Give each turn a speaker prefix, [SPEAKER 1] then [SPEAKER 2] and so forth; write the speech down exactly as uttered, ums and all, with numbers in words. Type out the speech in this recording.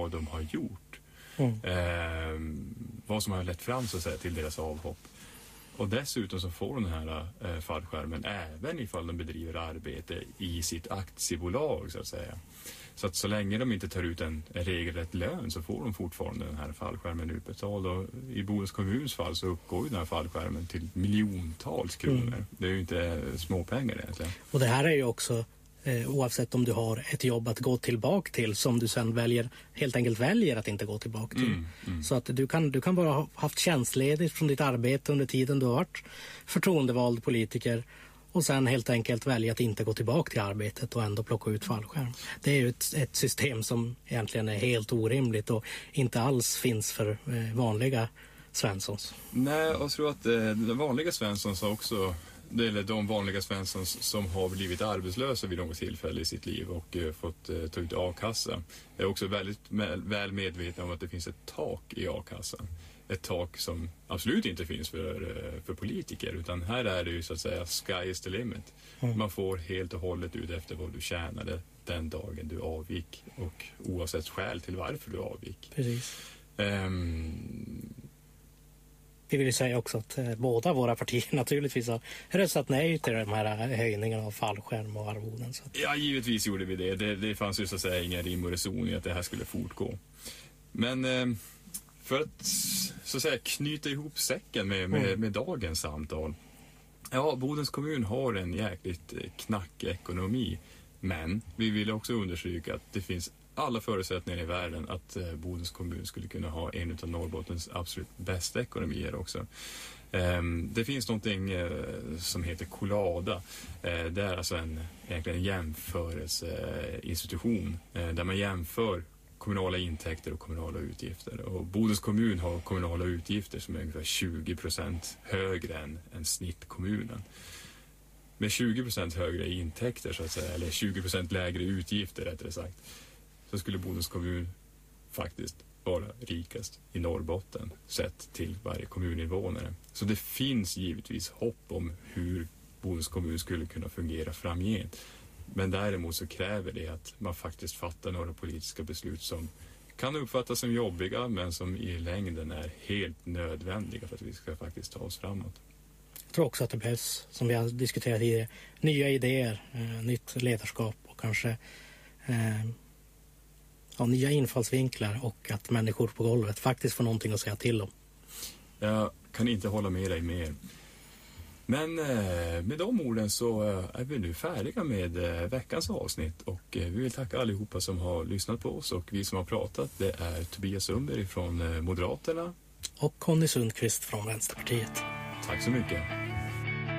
[SPEAKER 1] vad de har gjort.
[SPEAKER 2] Mm.
[SPEAKER 1] Eh, vad som har lett fram så att säga, till deras avhopp. Och dessutom så får de den här eh, fallskärmen även ifall de bedriver arbete i sitt aktiebolag så att säga. Så att så länge de inte tar ut en, en regelrätt lön så får de fortfarande den här fallskärmen utbetald. Och i Bodens kommuns fall så uppgår ju den här fallskärmen till miljontals kronor. Mm. Det är ju inte småpengar egentligen.
[SPEAKER 2] Och det här är ju också eh, oavsett om du har ett jobb att gå tillbaka till som du sen väljer, helt enkelt väljer att inte gå tillbaka till.
[SPEAKER 1] Mm, mm.
[SPEAKER 2] Så att du kan, du kan bara ha haft tjänstledigt från ditt arbete under tiden du har varit förtroendevald politiker och sen helt enkelt välja att inte gå tillbaka till arbetet och ändå plocka ut fallskärm. Det är ju ett, ett system som egentligen är helt orimligt och inte alls finns för eh, vanliga Svenssons.
[SPEAKER 1] Nej, jag tror att eh, de vanliga Svenssons också, det är de vanliga Svenssons som har blivit arbetslösa vid något tillfälle i sitt liv och eh, fått eh, ta ut a-kassa. Jag är också väldigt med, väl medveten om att det finns ett tak i a-kassan. Ett tak som absolut inte finns för, för politiker, utan här är det ju så att säga sky is the limit. Mm. Man får helt och hållet ut efter vad du tjänade den dagen du avgick och oavsett skäl till varför du avgick.
[SPEAKER 2] Precis.
[SPEAKER 1] Um,
[SPEAKER 2] Vi vill ju säga också att eh, båda våra partier naturligtvis har röstat nej till de här höjningarna av fallskärm och arvoden. Så att...
[SPEAKER 1] Ja, givetvis gjorde vi det. det. Det fanns ju så att säga ingen rim och reson i att det här skulle fortgå. Men... Eh, För att så att säga knyta ihop säcken med, med, med dagens samtal. Ja, Bodens kommun har en jäkligt knackig ekonomi. Men vi vill också understryka att det finns alla förutsättningar i världen att eh, Bodens kommun skulle kunna ha en av Norrbottens absolut bästa ekonomier också. Eh, det finns någonting eh, som heter Collada. Eh, det är alltså en, egentligen en jämförelseinstitution eh, där man jämför kommunala intäkter och kommunala utgifter. Och Bodens kommun har kommunala utgifter som är ungefär tjugo procent högre än, än snittkommunen. Med tjugo procent högre intäkter så att säga, eller tjugo procent lägre utgifter rättare sagt, så skulle Bodens kommun faktiskt vara rikast i Norrbotten sett till varje kommuninvånare. Så det finns givetvis hopp om hur Bodens kommun skulle kunna fungera framgent. Men däremot så kräver det att man faktiskt fattar några politiska beslut som kan uppfattas som jobbiga men som i längden är helt nödvändiga för att vi ska faktiskt ta oss framåt.
[SPEAKER 2] Jag tror också att det behövs, som vi har diskuterat i nya idéer, eh, nytt ledarskap och kanske eh, ja, nya infallsvinklar och att människor på golvet faktiskt får någonting att säga till om.
[SPEAKER 1] Jag kan inte hålla med dig mer. Men med de orden så är vi nu färdiga med veckans avsnitt och vi vill tacka allihopa som har lyssnat på oss och vi som har pratat, det är Tobias Sundberg från Moderaterna
[SPEAKER 2] och Conny Sundqvist från Vänsterpartiet.
[SPEAKER 1] Tack så mycket.